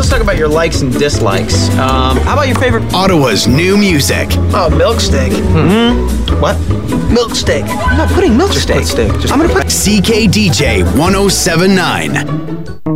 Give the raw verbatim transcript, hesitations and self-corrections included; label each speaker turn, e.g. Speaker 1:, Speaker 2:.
Speaker 1: let's talk about your likes and dislikes. Um, how about your favorite?
Speaker 2: Ottawa's new music.
Speaker 3: Oh, milk steak.
Speaker 1: Mm-hmm. What?
Speaker 3: Milk steak.
Speaker 1: I'm not putting milk
Speaker 3: Just
Speaker 1: steak.
Speaker 3: put steak. Just
Speaker 1: I'm
Speaker 3: put
Speaker 1: gonna
Speaker 3: it.
Speaker 1: put
Speaker 2: C K D J one oh seven nine.